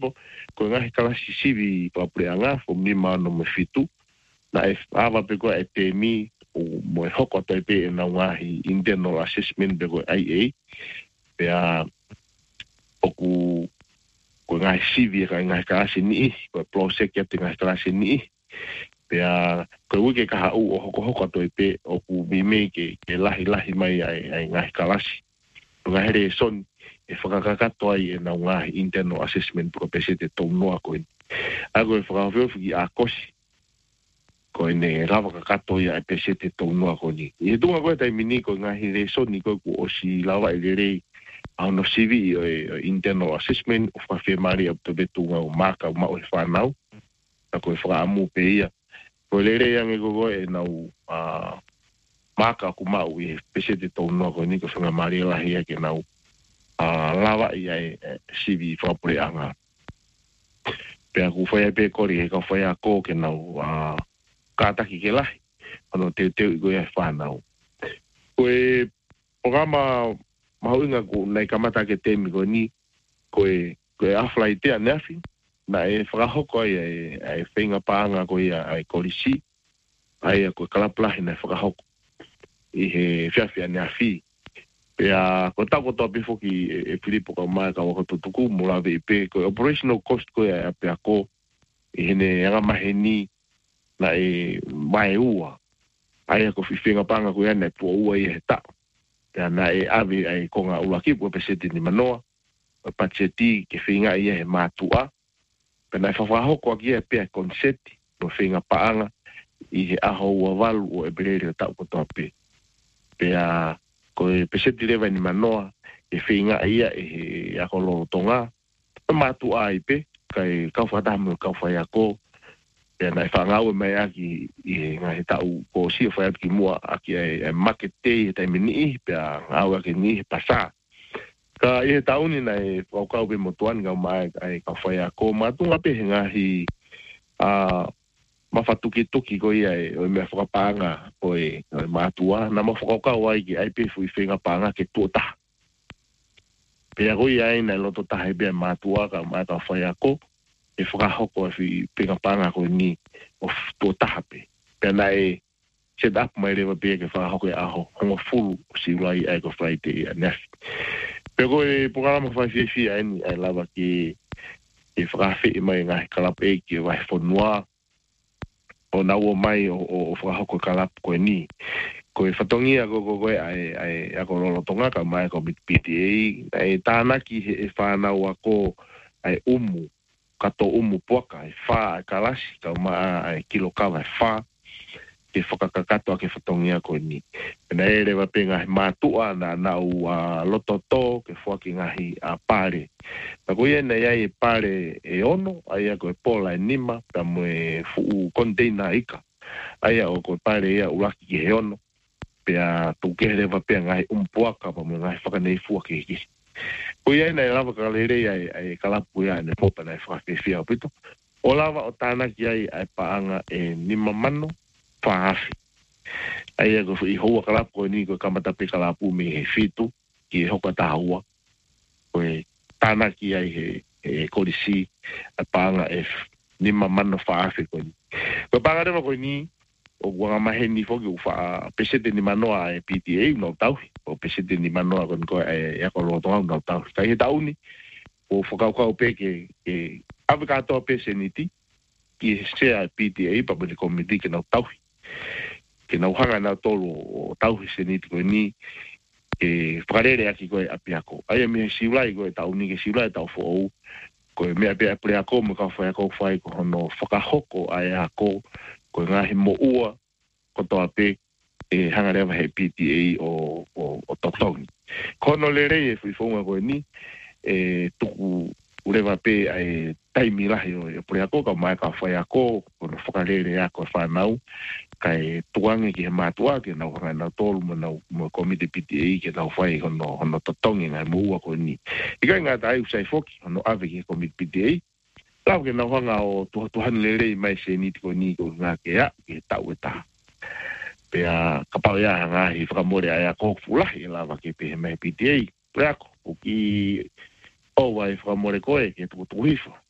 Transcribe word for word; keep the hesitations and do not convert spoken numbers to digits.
po ko ngai kala sisivi pa preanga fo mi mano me fitu na e ava pe ko e te mi o mo hoko te pe na ngahi internal assessment pe ko I A pe a oku ko ngai sivi ka ngai ka sini ko project ya te ngai ka sini pe a ko uke ka u o hoko hoko to pe oku mi me ke ke lahi lahi mai ai ngai kalasi ngai re son e whakakakato ai e na ngahi internal assessment pro pese te tau noa koe. Ako e whakawhiwhi a kosi. Koe ne rawa kakato ia e pese te tau noa koe ni. I he tunga koe tai mini koe ngahi re soni koe ku osi lawa e le rei au no C V i o e internal assessment o whawhi mari au te betunga o maka o mao e whanau. Ako e whakaamu pe ia. Koe le rei ange koe e nau maka ku mao i pese te tau noa koe ni koe whanga mari lahi ake nau a lava ia e C V whapure anga. Pea ku whai pe kori e ka whai a kō ke nau a kātaki ke lahi. Ano teo teo i koe e whanau. Koe programa mahuinga ko nei kamata ke temi koe ni koe koe aflai tea neafi na e whakahoko ai e whainga paanga koe ai korisi ai koe kalaplahi na whakahoko i he whiawhia neafi. Pea, ko tau ko toa pifoki e Filipo ka mai ka waka tutuku mo lawe i pe, ko operational cost ko e a pea ko i hene anga maheni na e mai ua. Aia ko whiwhenga panga ko iana e pua ua i he ta. Pea na e awe ai konga ula kipu e pesete ni manoa, e pacheti ke whinga i he mātua. Pea na e whawahoko aki e pea konseti, no whinga paanga i he aho ua walu o e berere o tau ko toa pe. Pea, ko e peseti lewa ni manoa e whinga ia e he ako loro tonga e matu ai pe kai kau whatamu kau whai ako e na e whangau e mai aki i he ngahi tau ko si whai aki mua aki e market day e taimini i pe a ngau aki ni he pasa ka i he tau ni na e whaukau pe motuan ngau mai ai kau whai ako matunga pe he ngahi a mawhatuki-tuki ko ia e o mea whakapanga o e mātua na mawhakakau ai ki ai pe fui whenga panga ke tuotaha. Pea ko ia e na loto taha e bea mātua ka mai ka whai ako e whakahoko e fui whenga panga ko ni o tuotaha pe. Pea na e set up mai rewa pea ke whakahoko e aho honga fulu o si ulai ai ko whai te ia nefi. Pea ko e programa whai whiwhi ai ni ai lava ki e whakawhi mai ngahi kalap e ki e wahi whanua o na ua mai o o whakahoko kalap koe ni. Koe whatongia ko ko koe ai ai ako lolo tonga ka mai ko P T A ai tānaki he e whanau ako ai umu kato umu puaka ai wha ai kalasi ka maa ai kilo kawa ai wha ke whakakakato ake whatongia koe ni. Pena e rewa penga he mātua na nau a lototo ke whaki ngahi a pare. Na koe ena iai e pare e ono, ai ako e pola e nima, ta mo e fuu container ika. Ai ako koe pare ia uraki ki he ono, pea tuke rewa pea ngahi umpuaka pa mo ngahi whakanei fua ke hiki. Koe ena e lava kalerei ai, ai kalapu ia ene popa na e whakakewhia o pito. O lava o tānaki ai ai paanga e nima mano, whaafi. Ai ako i hoa kalapu koe ni koe kamata pe kalapu me he fitu, ki e hoka tahua. Koe tānaki ai he, he korisi a panga e nima mano whaafi koe ni. Koe panga rewa koe ni, o wanga mahe ni foki u wha pesete ni manoa e P T A unau tauhi, o pesete ni manoa koe koe e ako rotonga unau tauhi. Kai he tauni, o whakaukau pe ke, ke awe katoa pe seniti, ki he sea P T A, papene komiti ke nau tauhi. Ke nau hanga nau tolu o tauhi seniti koe ni, ke whakarere aki koe api ako. Aia me siulai koe tauni ke siulai tau fo koe mea pe apre ako me ka whai ako whai ko hono whakahoko ai ako koe ngahi mo ua ko toa pe e hanga rewa he P T A o, o, o totauni. Kono le rei e whiwhonga koe ni e tuku urewa pe ai taimi lahi o e apre ako ka mai ka whai ako kono whakarere ako e whanau kai tuange ki he mātua ke nau hanga nau tolu mo nau mo komite P T A ke nau whai hono, hono totongi ngai mo ua koe ni. Ika ngā tai usai foki hono ave ki komite P T A. Lau ke nau hanga o tuhani le rei mai se niti koe ni ko ngā ke a ke tau e taha. Pea kapau ia ngā hi whakamore ai a kōkfulahi e lawa ke pe he mai P T A. Pea ko ki o wai whakamore koe ke tuku tuku hifo.